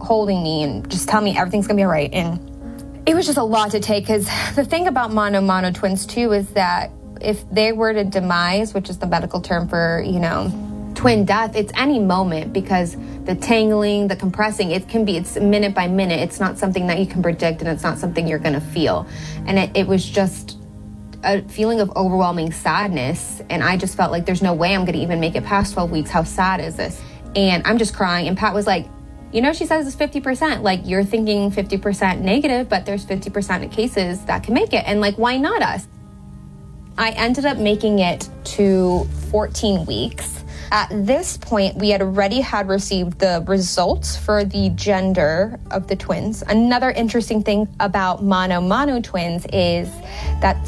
holding me and just telling me everything's going to be all right. And it was just a lot to take, because the thing about mono twins, too, is that if they were to demise, which is the medical term for, twin death, it's any moment, because the tangling, the compressing, it's minute by minute. It's not something that you can predict, and it's not something you're going to feel. And it was just a feeling of overwhelming sadness. And I just felt like there's no way I'm going to even make it past 12 weeks. How sad is this? And I'm just crying. And Pat was like, she says it's 50%. Like, you're thinking 50% negative, but there's 50% of cases that can make it. And like, why not us? I ended up making it to 14 weeks. At this point, we had already received the results for the gender of the twins. Another interesting thing about mono twins is that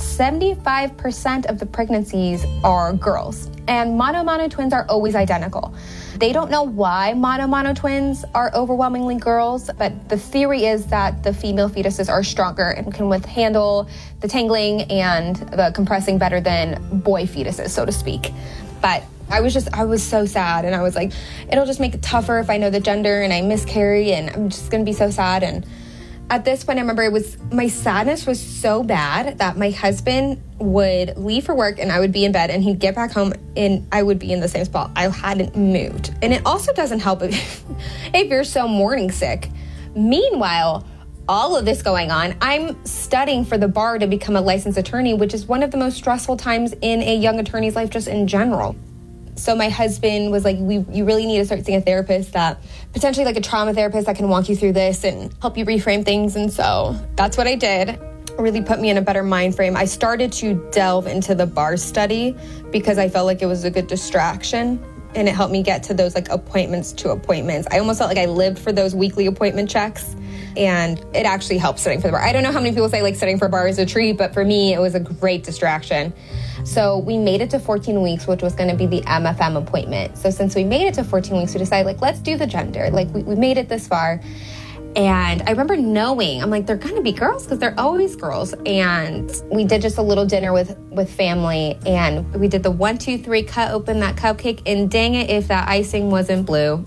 75% of the pregnancies are girls, and mono twins are always identical. They don't know why mono twins are overwhelmingly girls, but the theory is that the female fetuses are stronger and can handle the tangling and the compressing better than boy fetuses, so to speak. But I was so sad, and I was like, it'll just make it tougher if I know the gender and I miscarry, and I'm just going to be so sad. And at this point, I remember my sadness was so bad that my husband would leave for work and I would be in bed, and he'd get back home and I would be in the same spot. I hadn't moved. And it also doesn't help if you're so morning sick. Meanwhile, all of this going on, I'm studying for the bar to become a licensed attorney, which is one of the most stressful times in a young attorney's life, just in general. So my husband was like, you really need to start seeing a therapist, that potentially like a trauma therapist that can walk you through this and help you reframe things. And so that's what I did. It really put me in a better mind frame. I started to delve into the bar study because I felt like it was a good distraction, and it helped me get to those like appointments to appointments. I almost felt like I lived for those weekly appointment checks, and it actually helped studying for the bar. I don't know how many people say like studying for a bar is a treat, but for me, it was a great distraction. So we made it to 14 weeks, which was going to be the MFM appointment. So since we made it to 14 weeks, we decided, like, let's do the gender. Like, we made it this far. And I remember knowing, I'm like, they're going to be girls because they're always girls. And we did just a little dinner with family. And we did the 1, 2, 3, cut open that cupcake. And dang it, if that icing wasn't blue.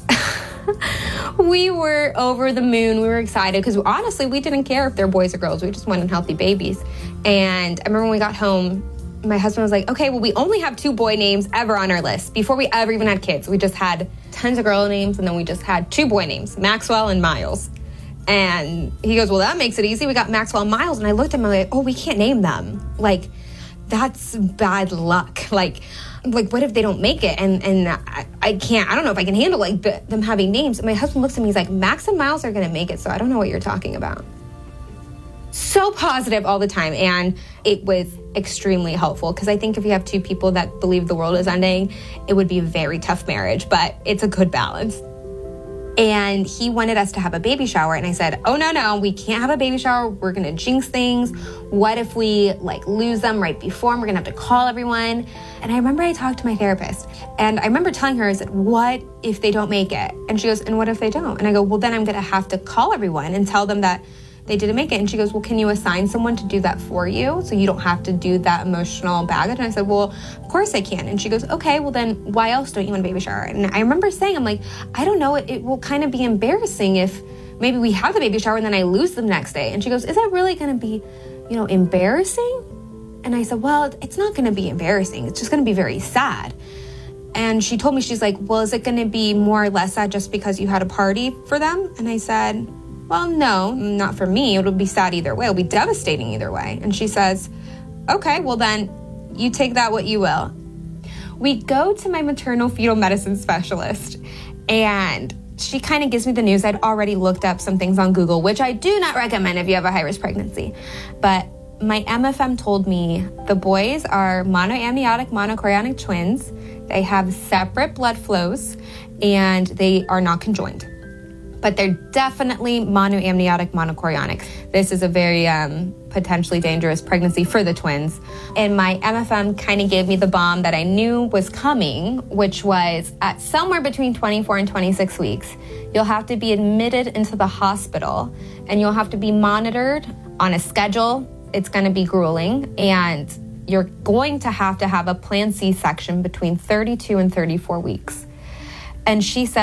We were over the moon. We were excited because honestly, we didn't care if they're boys or girls. We just wanted healthy babies. And I remember when we got home, my husband was like, okay, well, we only have 2 boy names ever on our list. Before we ever even had kids, we just had tons of girl names, and then we just had 2 boy names, Maxwell and Miles. And he goes, well, that makes it easy. We got Maxwell and Miles. And I looked at him, I'm like, oh, we can't name them. Like, that's bad luck. Like what if they don't make it? And I can't, I don't know if I can handle like them having names. And my husband looks at me, he's like, Max and Miles are going to make it, so I don't know what you're talking about. So positive all the time, and it was extremely helpful, because I think if you have 2 people that believe the world is ending, it would be a very tough marriage, but it's a good balance. And he wanted us to have a baby shower, and I said, oh, no, we can't have a baby shower. We're going to jinx things. What if we like lose them right before, and we're going to have to call everyone? And I remember I talked to my therapist, and I remember telling her, I said, what if they don't make it? And she goes, and what if they don't? And I go, well, then I'm going to have to call everyone and tell them that they didn't make it. And she goes, well, can you assign someone to do that for you so you don't have to do that emotional baggage? And I said, well, of course I can. And she goes, okay, well then why else don't you want a baby shower? And I remember saying, I'm like, I don't know, it will kind of be embarrassing if maybe we have the baby shower and then I lose them next day. And she goes, is that really going to be, embarrassing? And I said, well, it's not going to be embarrassing. It's just going to be very sad. And she told me, she's like, well, is it going to be more or less sad just because you had a party for them? And I said, well, no, not for me. It'll be sad either way. It'll be devastating either way. And she says, okay, well then you take that what you will. We go to my maternal fetal medicine specialist, and she kind of gives me the news. I'd already looked up some things on Google, which I do not recommend if you have a high-risk pregnancy. But my MFM told me the boys are monoamniotic monochorionic twins. They have separate blood flows, and they are not conjoined. But they're definitely monoamniotic monochorionic. This is a very potentially dangerous pregnancy for the twins. And my MFM kind of gave me the bomb that I knew was coming, which was at somewhere between 24 and 26 weeks, you'll have to be admitted into the hospital, and you'll have to be monitored on a schedule. It's going to be grueling, and you're going to have a planned C-section between 32 and 34 weeks. And she said,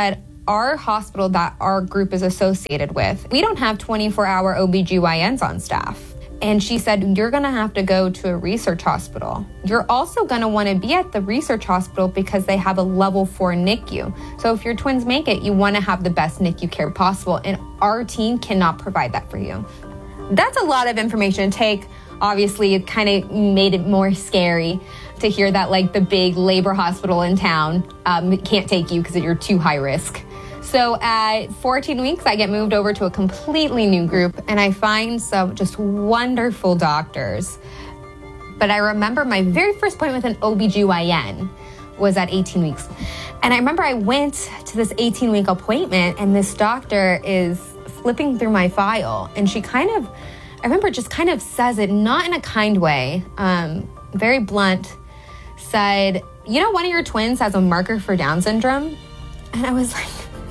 our hospital that our group is associated with, we don't have 24-hour OBGYNs on staff. And she said, you're going to have to go to a research hospital. You're also going to want to be at the research hospital because they have a level 4 NICU. So if your twins make it, you want to have the best NICU care possible. And our team cannot provide that for you. That's a lot of information to take. Obviously, it kind of made it more scary to hear that like the big labor hospital in town can't take you because you're too high risk. So at 14 weeks, I get moved over to a completely new group, and I find some just wonderful doctors. But I remember my very first appointment with an OBGYN was at 18 weeks. And I remember I went to this 18-week appointment, and this doctor is flipping through my file, and she I remember just kind of says it, not in a kind way, very blunt, said, you know, one of your twins has a marker for Down syndrome? And I was like,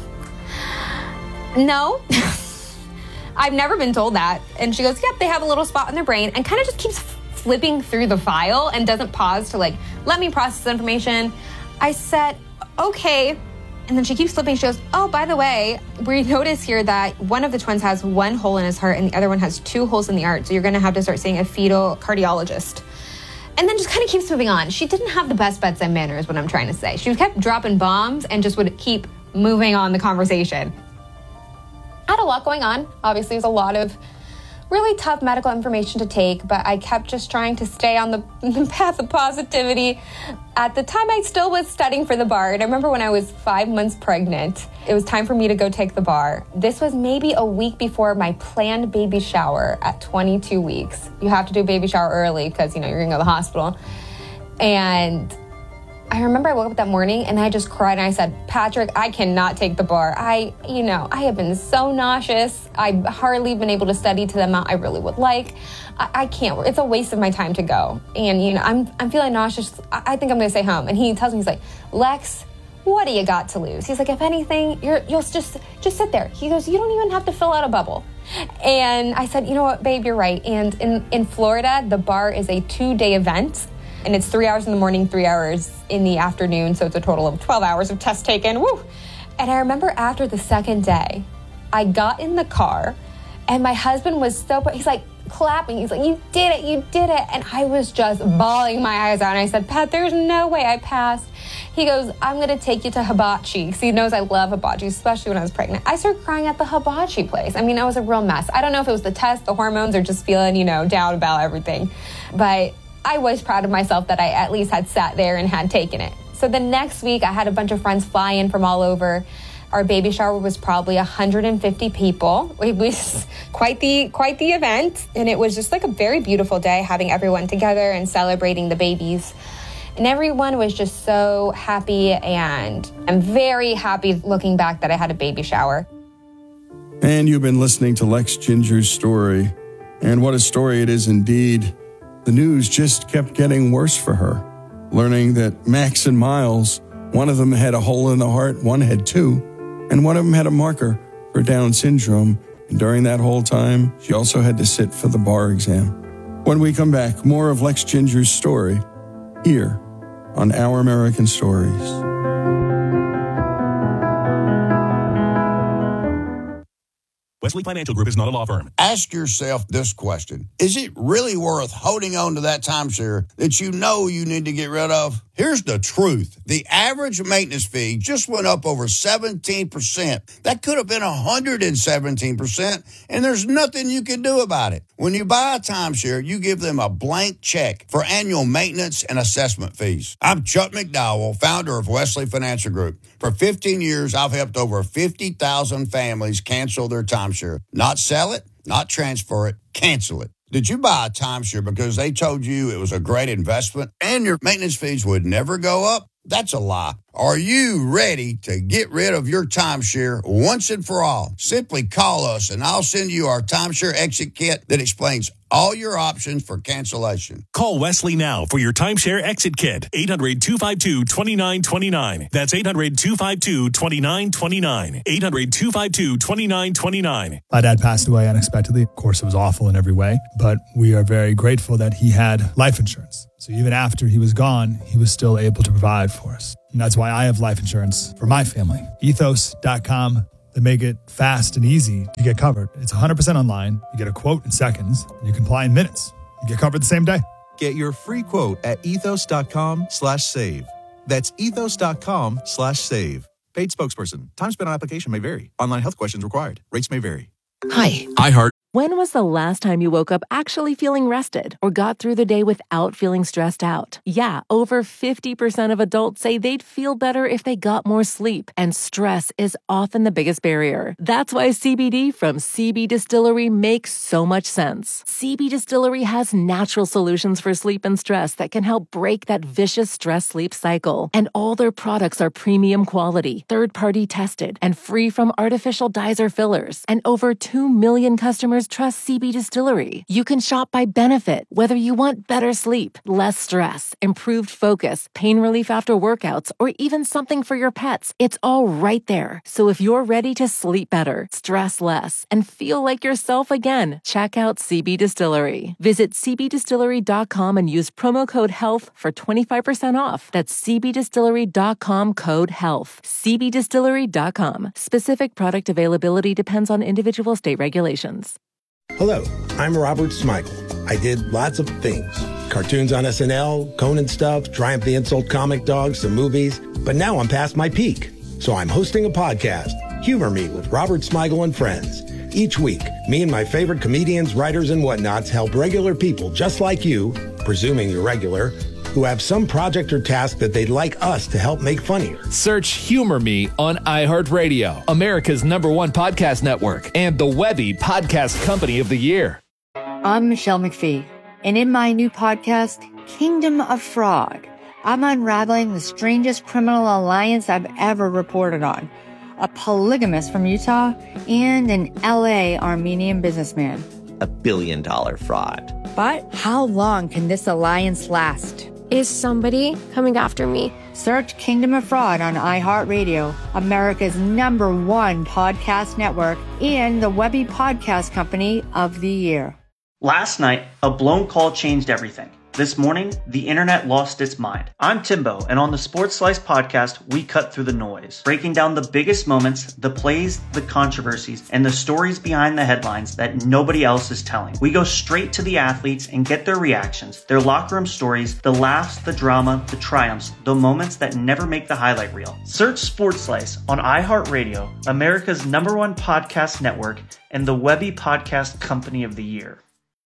no, I've never been told that. And she goes, yep, they have a little spot in their brain, and kind of just keeps flipping through the file and doesn't pause to like, let me process the information. I said, okay. And then she keeps flipping. She goes, oh, by the way, we notice here that one of the twins has one hole in his heart and the other one has 2 holes in the heart. So you're going to have to start seeing a fetal cardiologist. And then just kind of keeps moving on. She didn't have the best bedside manner is what I'm trying to say. She kept dropping bombs and just would keep moving on the conversation. I had a lot going on. Obviously, it was a lot of really tough medical information to take, but I kept just trying to stay on the path of positivity. At the time, I still was studying for the bar, and I remember when I was 5 months pregnant, it was time for me to go take the bar. This was maybe a week before my planned baby shower at 22 weeks. You have to do a baby shower early because, you know, you're gonna go to the hospital. And I remember I woke up that morning and I just cried and I said, Patrick, I cannot take the bar. I have been so nauseous. I've hardly been able to study to the amount I really would like. I can't, it's a waste of my time to go. And, you know, I'm feeling nauseous. I think I'm going to stay home. And he tells me, he's like, Lex, what do you got to lose? He's like, if anything, you'll just sit there. He goes, you don't even have to fill out a bubble. And I said, you know what, babe, you're right. And in Florida, the bar is a 2-day event. And it's 3 hours in the morning, 3 hours in the afternoon. So it's a total of 12 hours of test taken. Woo! And I remember after the second day, I got in the car and my husband was he's like clapping. He's like, you did it, you did it. And I was just bawling my eyes out. And I said, Pat, there's no way I passed. He goes, I'm going to take you to hibachi. Because he knows I love hibachi, especially when I was pregnant. I started crying at the hibachi place. I mean, I was a real mess. I don't know if it was the test, the hormones, or just feeling, down about everything. But I was proud of myself that I at least had sat there and had taken it. So the next week, I had a bunch of friends fly in from all over. Our baby shower was probably 150 people. It was quite the event. And it was just like a very beautiful day, having everyone together and celebrating the babies. And everyone was just so happy, and I'm very happy looking back that I had a baby shower. And you've been listening to Lex Ginger's story. And what a story it is indeed. The news just kept getting worse for her. Learning that Max and Miles, one of them had a hole in the heart, one had 2, and one of them had a marker for Down syndrome. And during that whole time, she also had to sit for the bar exam. When we come back, more of Lex Ginger's story here on Our American Stories. Wesley Financial Group is not a law firm. Ask yourself this question. Is it really worth holding on to that timeshare that you know you need to get rid of? Here's the truth. The average maintenance fee just went up over 17%. That could have been 117%, and there's nothing you can do about it. When you buy a timeshare, you give them a blank check for annual maintenance and assessment fees. I'm Chuck McDowell, founder of Wesley Financial Group. For 15 years, I've helped over 50,000 families cancel their timeshare. Not sell it, not transfer it, cancel it. Did you buy a timeshare because they told you it was a great investment and your maintenance fees would never go up? That's a lie. Are you ready to get rid of your timeshare once and for all? Simply call us and I'll send you our timeshare exit kit that explains all your options for cancellation. Call Wesley now for your timeshare exit kit. 800-252-2929. That's 800-252-2929. 800-252-2929. My dad passed away unexpectedly. Of course, it was awful in every way, but we are very grateful that he had life insurance. So even after he was gone, he was still able to provide for us. And that's why I have life insurance for my family. Ethos.com. They make it fast and easy to get covered. It's 100% online. You get a quote in seconds. You can apply in minutes. You get covered the same day. Get your free quote at ethos.com/save. That's ethos.com/save. Paid spokesperson. Time spent on application may vary. Online health questions required. Rates may vary. Hi. iHeart. When was the last time you woke up actually feeling rested or got through the day without feeling stressed out? Yeah, over 50% of adults say they'd feel better if they got more sleep, and stress is often the biggest barrier. That's why CBD from CB Distillery makes so much sense. CB Distillery has natural solutions for sleep and stress that can help break that vicious stress-sleep cycle. And all their products are premium quality, third-party tested, and free from artificial dyes or fillers. And over 2 million customers trust CB Distillery. You can shop by benefit, whether you want better sleep, less stress, improved focus, pain relief after workouts, or even something for your pets. It's all right there. So if you're ready to sleep better, stress less, and feel like yourself again, check out CB Distillery. Visit cbdistillery.com and use promo code HEALTH for 25% off. That's cbdistillery.com, code HEALTH. cbdistillery.com. Specific product availability depends on individual state regulations. Hello, I'm Robert Smigel. I did lots of things. Cartoons on SNL, Conan stuff, Triumph the Insult Comic Dog, some movies. But now I'm past my peak. So I'm hosting a podcast, Humor Me with Robert Smigel and Friends. Each week, me and my favorite comedians, writers, and whatnots help regular people just like you, presuming you're regular, who have some project or task that they'd like us to help make funnier. Search Humor Me on iHeartRadio, America's #1 podcast network, and the Webby Podcast Company of the Year. I'm Michelle McPhee, and in my new podcast, Kingdom of Fraud, I'm unraveling the strangest criminal alliance I've ever reported on. A polygamist from Utah and an LA Armenian businessman. $1 billion fraud. But how long can this alliance last? Is somebody coming after me? Search Kingdom of Fraud on iHeartRadio, America's #1 podcast network, and the Webby Podcast Company of the Year. Last night, a blown call changed everything. This morning, the internet lost its mind. I'm Timbo, and on the Sports Slice podcast, we cut through the noise, breaking down the biggest moments, the plays, the controversies, and the stories behind the headlines that nobody else is telling. We go straight to the athletes and get their reactions, their locker room stories, the laughs, the drama, the triumphs, the moments that never make the highlight reel. Search Sports Slice on iHeartRadio, America's #1 podcast network, and the Webby Podcast Company of the Year.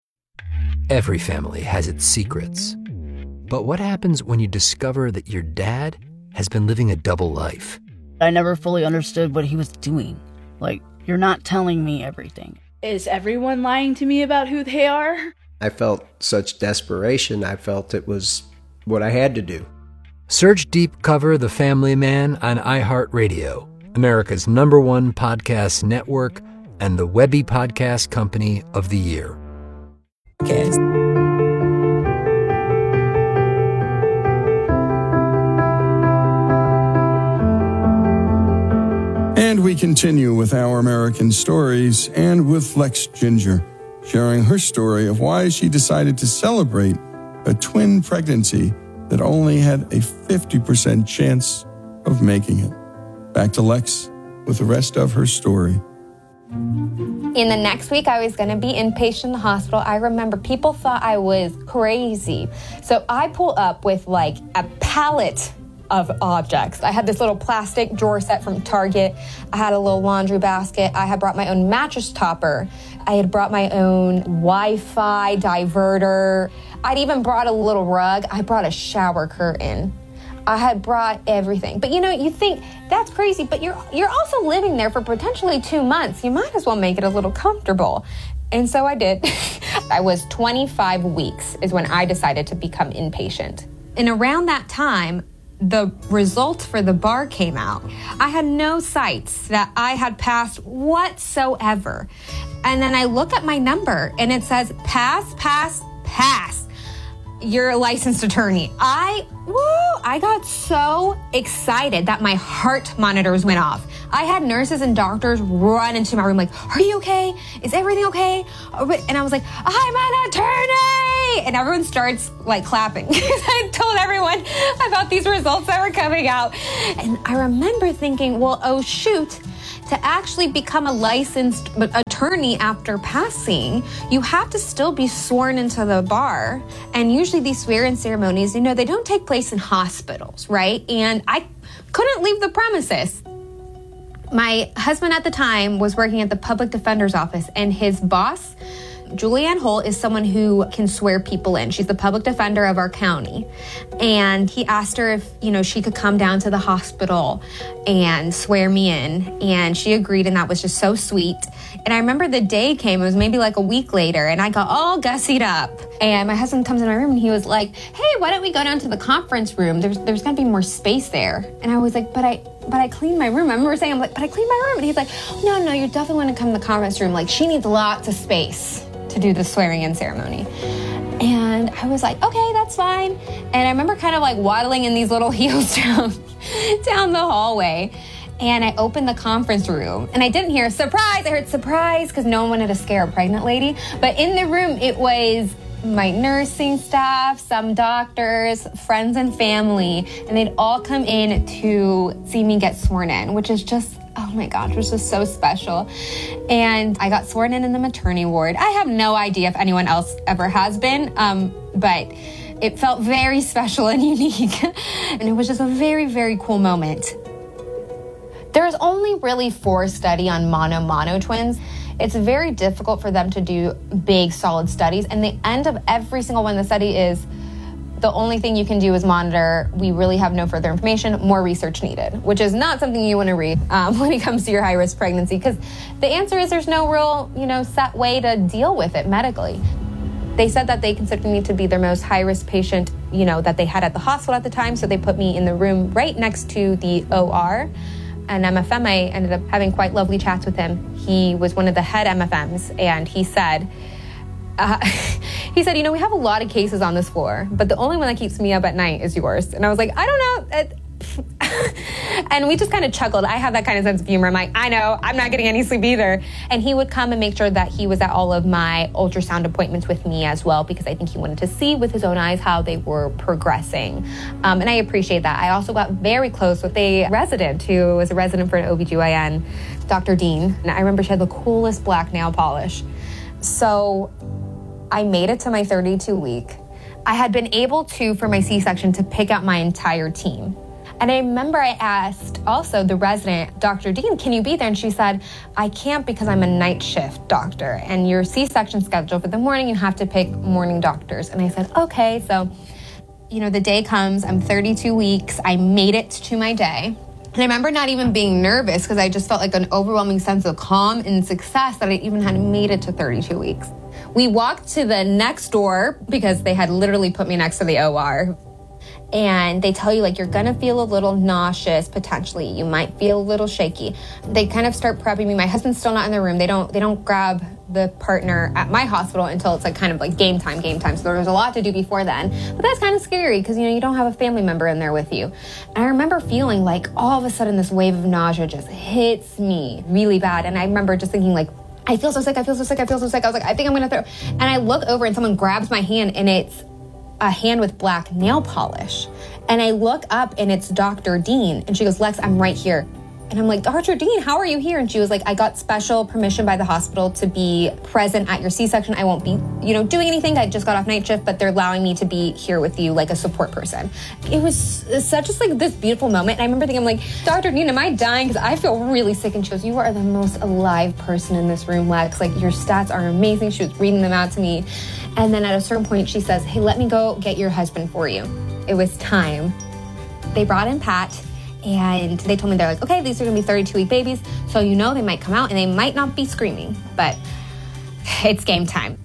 Every family has its secrets. But what happens when you discover that your dad has been living a double life? I never fully understood what he was doing. Like, you're not telling me everything. Is everyone lying to me about who they are? I felt such desperation. I felt it was what I had to do. Search Deep Cover The Family Man on iHeartRadio, America's #1 podcast network, and the Webby Podcast Company of the Year. And we continue with our American stories and with Lex Ginger, sharing her story of why she decided to celebrate a twin pregnancy that only had a 50% chance of making it. Back to Lex with the rest of her story. In the next week, I was going to be inpatient in the hospital. I remember people thought I was crazy. So I pull up with like a pallet of objects. I had this little plastic drawer set from Target. I had a little laundry basket. I had brought my own mattress topper. I had brought my own Wi-Fi diverter. I'd even brought a little rug. I brought a shower curtain. I had brought everything. But you think that's crazy, but you're also living there for potentially 2 months. You might as well make it a little comfortable. And so I did. I was 25 weeks is when I decided to become inpatient. And around that time, the results for the bar came out. I had no sites that I had passed whatsoever. And then I look at my number and it says, pass. You're a licensed attorney. I got so excited that my heart monitors went off. I had nurses and doctors run into my room like, are you okay? Is everything okay? And I was like, I'm an attorney! yay! And everyone starts like clapping. I told everyone about these results that were coming out. And I remember thinking, well, oh shoot, to actually become a licensed attorney after passing, you have to still be sworn into the bar. And usually these swear-in ceremonies, you know, they don't take place in hospitals, right? And I couldn't leave the premises. My husband at the time was working at the public defender's office, and his boss, Julianne Holt, is someone who can swear people in. She's the public defender of our county. And he asked her if, you know, she could come down to the hospital and swear me in. And she agreed, and that was just so sweet. And I remember the day came, it was maybe like a week later, and I got all gussied up. And my husband comes in my room and he was like, hey, why don't we go down to the conference room? There's gonna be more space there. And I was like, but I cleaned my room. I remember saying, but I cleaned my room. And he's like, no, you definitely want to come to the conference room. Like, she needs lots of space to do the swearing in ceremony. And I was like, okay, that's fine. And I remember kind of like waddling in these little heels down the hallway. And I opened the conference room and I didn't hear surprise. I heard surprise because no one wanted to scare a pregnant lady. But in the room, it was my nursing staff, some doctors, friends and family, and they'd all come in to see me get sworn in, which is just, oh my gosh, it was just so special. And I got sworn in the maternity ward. I have no idea if anyone else ever has been, but it felt very special and unique. And it was just a very, very cool moment. There's only really 4 studies on mono twins. It's very difficult for them to do big, solid studies. And the end of every single one of the study is the only thing you can do is monitor. We really have no further information, more research needed, which is not something you want to read when it comes to your high-risk pregnancy, because the answer is there's no real, set way to deal with it medically. They said that they considered me to be their most high-risk patient, that they had at the hospital at the time, so they put me in the room right next to the OR. And MFM, I ended up having quite lovely chats with him. He was one of the head MFMs, and he said, we have a lot of cases on this floor, but the only one that keeps me up at night is yours. And I was like, I don't know. And we just kind of chuckled. I have that kind of sense of humor. I'm like, I know, I'm not getting any sleep either. And he would come and make sure that he was at all of my ultrasound appointments with me as well, because I think he wanted to see with his own eyes how they were progressing. And I appreciate that. I also got very close with a resident who was a resident for an OBGYN, Dr. Dean. And I remember she had the coolest black nail polish. So I made it to my 32 week. I had been able to, for my C-section, to pick out my entire team. And I remember I asked also the resident, Dr. Dean, can you be there? And she said, I can't because I'm a night shift doctor. And your C-section schedule for the morning, you have to pick morning doctors. And I said, okay. So, the day comes, I'm 32 weeks. I made it to my day. And I remember not even being nervous because I just felt like an overwhelming sense of calm and success that I even had made it to 32 weeks. We walked to the next door because they had literally put me next to the OR. And they tell you, you're going to feel a little nauseous, potentially. You might feel a little shaky. They kind of start prepping me. My husband's still not in the room. They don't grab the partner at my hospital until it's kind of game time. So there's a lot to do before then. But that's kind of scary because, you don't have a family member in there with you. And I remember feeling like all of a sudden this wave of nausea just hits me really bad. And I remember just thinking I feel so sick. I was like, I think I'm going to throw. And I look over and someone grabs my hand and it's a hand with black nail polish. And I look up and it's Dr. Dean. And she goes, Lex, I'm right here. And I'm like, Dr. Dean, how are you here? And she was like, I got special permission by the hospital to be present at your C-section. I won't be, doing anything. I just got off night shift, but they're allowing me to be here with you like a support person. It was such this beautiful moment. And I remember thinking, I'm like, Dr. Dean, am I dying? Because I feel really sick. And she goes, you are the most alive person in this room, Lex. Your stats are amazing. She was reading them out to me. And then at a certain point, she says, hey, let me go get your husband for you. It was time. They brought in Pat, and they told me, they're like, okay, these are going to be 32-week babies, so they might come out, and they might not be screaming, but it's game time.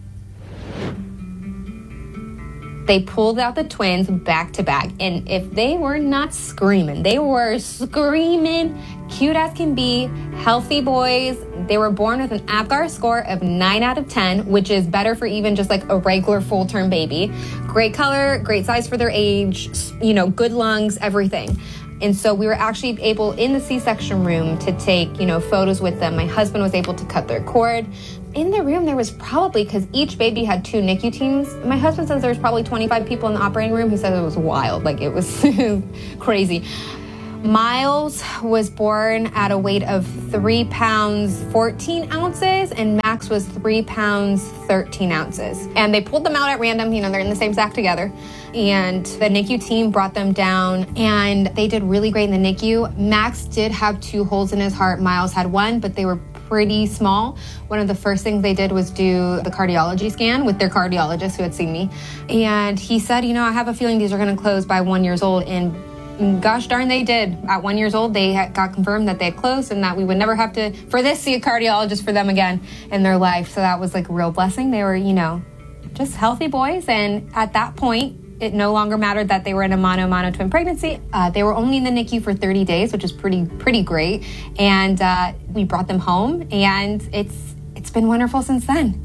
They pulled out the twins back to back, and if they were not screaming, they were screaming, cute as can be, healthy boys. They were born with an APGAR score of 9 out of 10, which is better for even just a regular full-term baby. Great color, great size for their age, good lungs, everything. And so we were actually able in the C-section room to take, photos with them. My husband was able to cut their cord. In the room, there was probably, because each baby had 2 NICU teams, my husband says there was probably 25 people in the operating room. He said it was wild, like it was crazy. Miles was born at a weight of 3 pounds 14 ounces, and Max was 3 pounds 13 ounces. And they pulled them out at random, they're in the same sack together. And the NICU team brought them down, and they did really great in the NICU. Max did have 2 holes in his heart. Miles had 1, but they were pretty small. One of the first things they did was do the cardiology scan with their cardiologist who had seen me. And he said, I have a feeling these are going to close by 1 year old. And gosh darn, they did. At 1 year old, they got confirmed that they had closed and that we would never have to, see a cardiologist for them again in their life. So that was like a real blessing. They were, just healthy boys. And at that point, it no longer mattered that they were in a mono twin pregnancy. They were only in the NICU for 30 days, which is pretty great. And we brought them home, and it's been wonderful since then.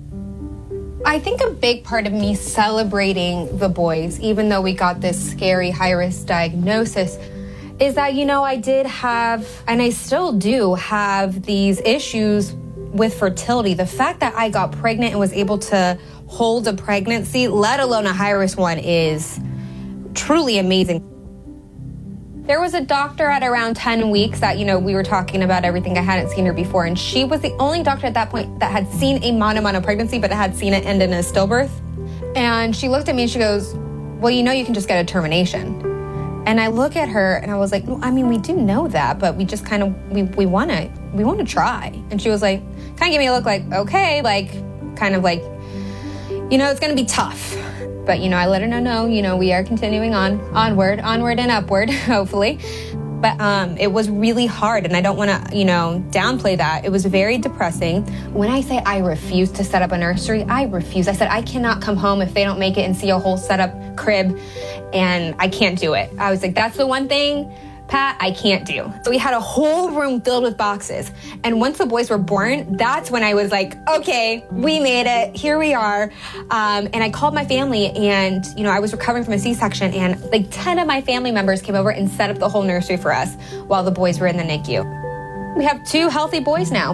I think a big part of me celebrating the boys, even though we got this scary high-risk diagnosis, is that, I did have, and I still do have, these issues with fertility. The fact that I got pregnant and was able to hold a pregnancy, let alone a high-risk one, is truly amazing. There was a doctor at around 10 weeks that, we were talking about everything. I hadn't seen her before, and she was the only doctor at that point that had seen a mono pregnancy, but had seen it end in a stillbirth. And she looked at me and she goes, well, you can just get a termination. And I look at her and I was like, well, we do know that, but we just kind of, we want to try. And she was like, kind of gave me a look like, okay, like, kind of like, it's going to be tough. But, I let her know, no, we are continuing onward and upward, hopefully. But it was really hard, and I don't want to, downplay that. It was very depressing. When I say I refuse to set up a nursery, I refuse. I said, I cannot come home if they don't make it and see a whole setup crib, and I can't do it. I was like, that's the one thing, Pat, I can't do. So we had a whole room filled with boxes. And once the boys were born, that's when I was like, okay, we made it. Here we are. And I called my family, and, I was recovering from a C-section, and like 10 of my family members came over and set up the whole nursery for us while the boys were in the NICU. We have 2 healthy boys now.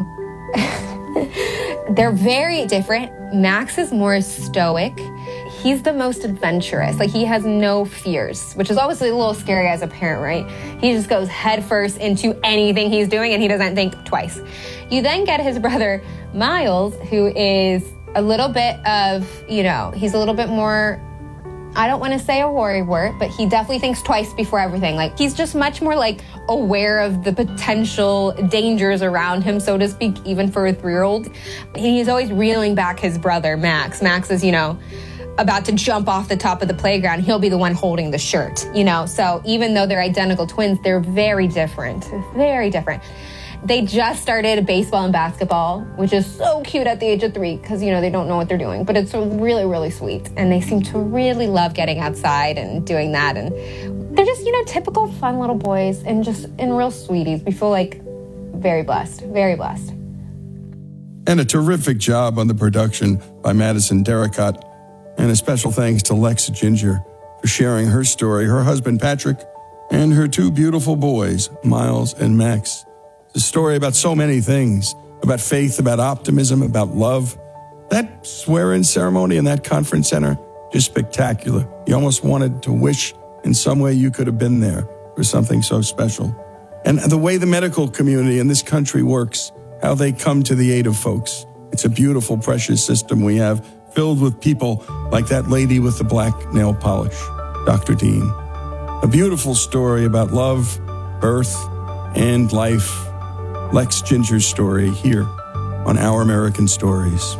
They're very different. Max is more stoic. He's the most adventurous. Like, he has no fears, which is obviously a little scary as a parent, right? He just goes headfirst into anything he's doing, and he doesn't think twice. You then get his brother, Miles, who is a little bit of, he's a little bit more, I don't want to say a worrywart, but he definitely thinks twice before everything. Like, he's just much more, like, aware of the potential dangers around him, so to speak, even for a 3-year-old. He's always reeling back his brother, Max. Max is, about to jump off the top of the playground. He'll be the one holding the shirt, So even though they're identical twins, they're very different, very different. They just started baseball and basketball, which is so cute at the age of 3 because, they don't know what they're doing. But it's really, really sweet. And they seem to really love getting outside and doing that. And they're just, typical fun little boys and real sweeties. We feel like very blessed, very blessed. And a terrific job on the production by Madison Derricott. And a special thanks to Lex Ginger for sharing her story, her husband Patrick, and her 2 beautiful boys, Miles and Max. It's a story about so many things, about faith, about optimism, about love. That swear-in ceremony in that conference center, just spectacular. You almost wanted to wish in some way you could have been there for something so special. And the way the medical community in this country works, how they come to the aid of folks. It's a beautiful, precious system we have, filled with people like that lady with the black nail polish, Dr. Dean. A beautiful story about love, birth, and life. Lex Ginger's story here on Our American Stories.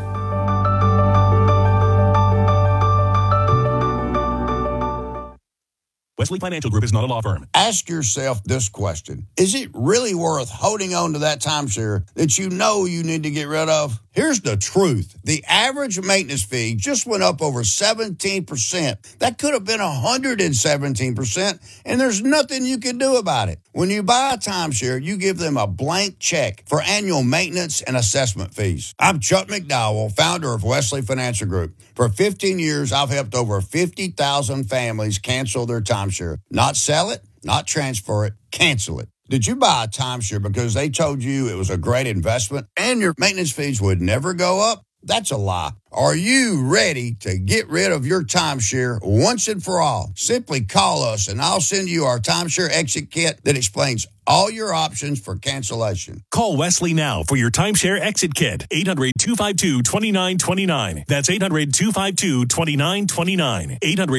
Wesley Financial Group is not a law firm. Ask yourself this question. Is it really worth holding on to that timeshare that you know you need to get rid of? Here's the truth. The average maintenance fee just went up over 17%. That could have been 117%, and there's nothing you can do about it. When you buy a timeshare, you give them a blank check for annual maintenance and assessment fees. I'm Chuck McDowell, founder of Wesley Financial Group. For 15 years, I've helped over 50,000 families cancel their timeshare. Not sell it, not transfer it, cancel it. Did you buy a timeshare because they told you it was a great investment and your maintenance fees would never go up? That's a lie. Are you ready to get rid of your timeshare once and for all? Simply call us and I'll send you our timeshare exit kit that explains all your options for cancellation. Call Wesley now for your timeshare exit kit. 800-252-2929. That's 800-252-2929.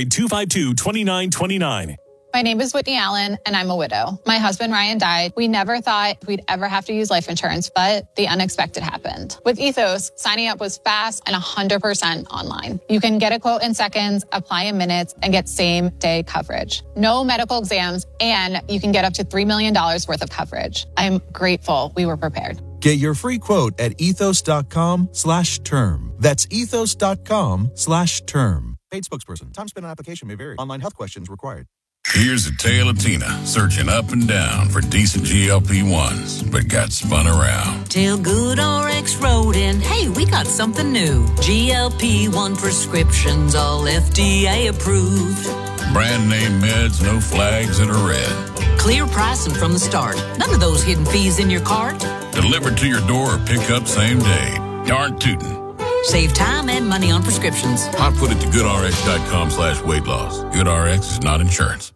800-252-2929. My name is Whitney Allen, and I'm a widow. My husband, Ryan, died. We never thought we'd ever have to use life insurance, but the unexpected happened. With Ethos, signing up was fast and 100% online. You can get a quote in seconds, apply in minutes, and get same-day coverage. No medical exams, and you can get up to $3 million worth of coverage. I'm grateful we were prepared. Get your free quote at ethos.com/term. That's ethos.com/term. Paid spokesperson. Time spent on application may vary. Online health questions required. Here's a tale of Tina searching up and down for decent GLP-1s, but got spun around. Till GoodRx wrote in, hey, we got something new. GLP-1 prescriptions, all FDA approved. Brand name meds, no flags that are red. Clear pricing from the start. None of those hidden fees in your cart. Delivered to your door or pick up same day. Darn tootin'. Save time and money on prescriptions. I put it to goodrx.com/weight loss. GoodRx is not insurance.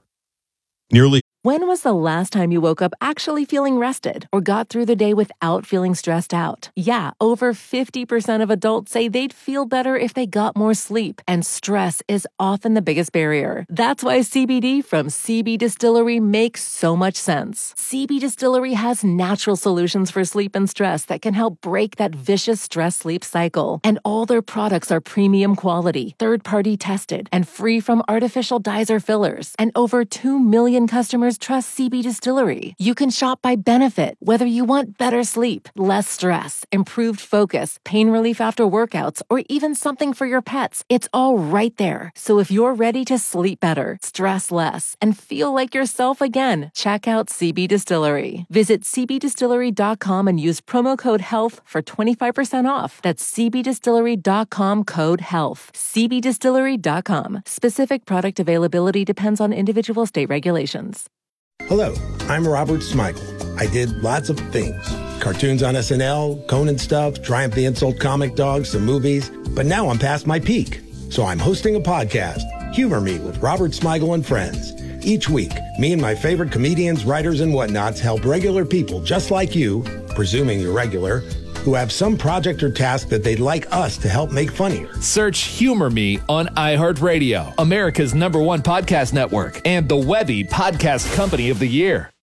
When was the last time you woke up actually feeling rested or got through the day without feeling stressed out? Yeah, over 50% of adults say they'd feel better if they got more sleep, and stress is often the biggest barrier. That's why CBD from CB Distillery makes so much sense. CB Distillery has natural solutions for sleep and stress that can help break that vicious stress-sleep cycle. And all their products are premium quality, third-party tested, and free from artificial dyes or fillers. And over 2 million customers trust CB Distillery. You can shop by benefit, whether you want better sleep, less stress, improved focus, pain relief after workouts, or even something for your pets. It's all right there. So if you're ready to sleep better, stress less, and feel like yourself again, check out CB Distillery. Visit cbdistillery.com and use promo code HEALTH for 25% off. That's cbdistillery.com code HEALTH. cbdistillery.com. Specific product availability depends on individual state regulations. Hello, I'm Robert Smigel. I did lots of things. Cartoons on SNL, Conan stuff, Triumph the Insult Comic Dog, some movies. But now I'm past my peak. So I'm hosting a podcast, Humor Me with Robert Smigel and Friends. Each week, me and my favorite comedians, writers, and whatnots help regular people just like you, presuming you're regular, who have some project or task that they'd like us to help make funnier. Search Humor Me on iHeartRadio, America's #1 podcast network, and the Webby Podcast Company of the Year.